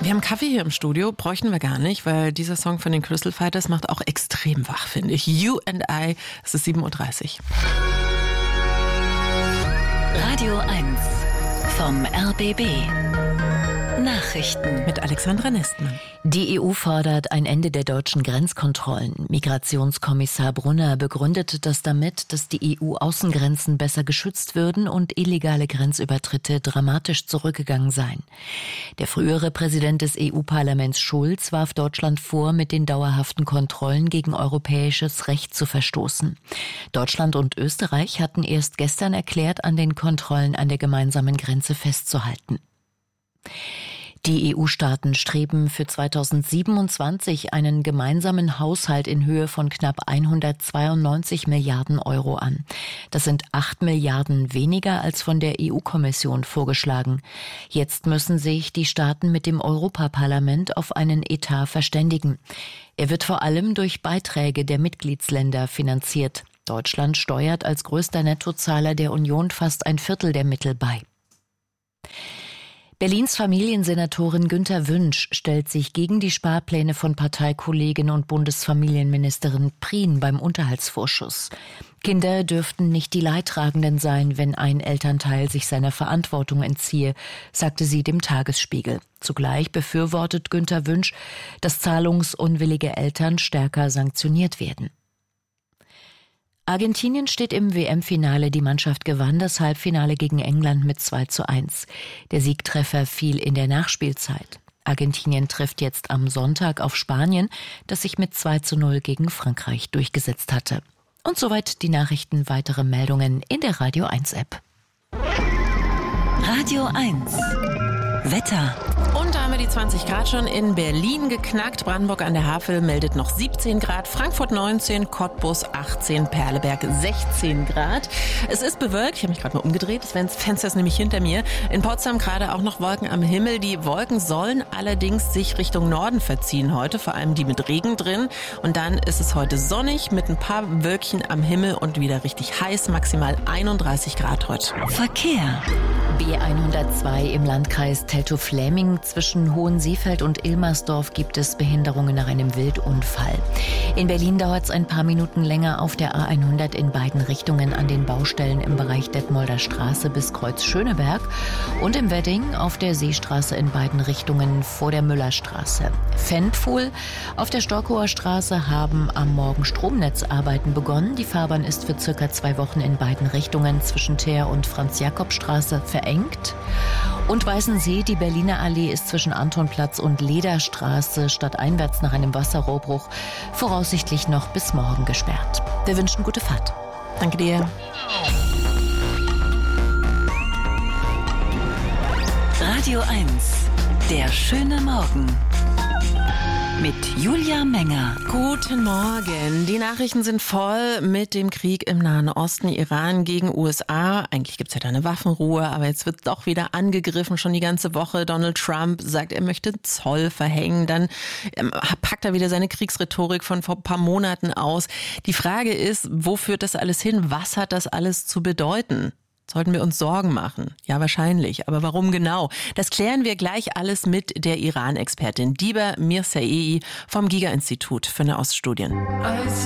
Wir haben Kaffee hier im Studio, bräuchten wir gar nicht, weil dieser Song von den Crystal Fighters macht auch extrem wach, finde ich. You and I, es ist 7.30 Uhr. Radio 1 vom RBB. Nachrichten Mit Alexandra Nestmann. Die EU fordert ein Ende der deutschen Grenzkontrollen. Migrationskommissar Brunner begründete das damit, dass die EU-Außengrenzen besser geschützt würden und illegale Grenzübertritte dramatisch zurückgegangen seien. Der frühere Präsident des EU-Parlaments Schulz warf Deutschland vor, mit den dauerhaften Kontrollen gegen europäisches Recht zu verstoßen. Deutschland und Österreich hatten erst gestern erklärt, an den Kontrollen an der gemeinsamen Grenze festzuhalten. Die EU-Staaten streben für 2027 einen gemeinsamen Haushalt in Höhe von knapp 192 Milliarden Euro an. Das sind 8 Milliarden weniger als von der EU-Kommission vorgeschlagen. Jetzt müssen sich die Staaten mit dem Europaparlament auf einen Etat verständigen. Er wird vor allem durch Beiträge der Mitgliedsländer finanziert. Deutschland steuert als größter Nettozahler der Union fast ein Viertel der Mittel bei. Berlins Familiensenatorin Günter Wünsch stellt sich gegen die Sparpläne von Parteikollegin und Bundesfamilienministerin Prien beim Unterhaltsvorschuss. Kinder dürften nicht die Leidtragenden sein, wenn ein Elternteil sich seiner Verantwortung entziehe, sagte sie dem Tagesspiegel. Zugleich befürwortet Günter Wünsch, dass zahlungsunwillige Eltern stärker sanktioniert werden. Argentinien steht im WM-Finale. Die Mannschaft gewann das Halbfinale gegen England mit 2:1. Der Siegtreffer fiel in der Nachspielzeit. Argentinien trifft jetzt am Sonntag auf Spanien, das sich mit 2:0 gegen Frankreich durchgesetzt hatte. Und soweit die Nachrichten. Weitere Meldungen in der Radio 1 App. Radio 1 Wetter. Und da haben wir die 20 Grad schon in Berlin geknackt. Brandenburg an der Havel meldet noch 17 Grad, Frankfurt 19, Cottbus 18, Perleberg 16 Grad. Es ist bewölkt, ich habe mich gerade mal umgedreht, das Fenster ist nämlich hinter mir. In Potsdam gerade auch noch Wolken am Himmel. Die Wolken sollen allerdings sich Richtung Norden verziehen heute, vor allem die mit Regen drin. Und dann ist es heute sonnig mit ein paar Wölkchen am Himmel und wieder richtig heiß, maximal 31 Grad heute. Verkehr. B102 im Landkreis Teltow-Fläming. Zwischen Hohenseefeld und Ilmersdorf gibt es Behinderungen nach einem Wildunfall. In Berlin dauert es ein paar Minuten länger auf der A100 in beiden Richtungen an den Baustellen im Bereich Detmolder Straße bis Kreuz Schöneberg und im Wedding auf der Seestraße in beiden Richtungen vor der Müllerstraße. Fenpfuhl auf der Storkower Straße haben am Morgen Stromnetzarbeiten begonnen. Die Fahrbahn ist für circa 2 Wochen in beiden Richtungen zwischen Teer und Franz-Jakob-Straße verengt. Und Weißensee, die Berliner Allee ist zwischen Antonplatz und Lederstraße stadteinwärts nach einem Wasserrohrbruch voraussichtlich noch bis morgen gesperrt. Wir wünschen gute Fahrt. Danke dir. Radio 1 Der schöne Morgen mit Julia Menger. Guten Morgen. Die Nachrichten sind voll mit dem Krieg im Nahen Osten, Iran gegen USA. Eigentlich gibt es ja da eine Waffenruhe, aber jetzt wird doch wieder angegriffen, schon die ganze Woche. Donald Trump sagt, er möchte Zoll verhängen. Dann packt er wieder seine Kriegsrhetorik von vor ein paar Monaten aus. Die Frage ist, wo führt das alles hin? Was hat das alles zu bedeuten? Sollten wir uns Sorgen machen? Ja, wahrscheinlich. Aber warum genau? Das klären wir gleich alles mit der Iran-Expertin Diba Mirzaei vom Giga-Institut für Nahoststudien.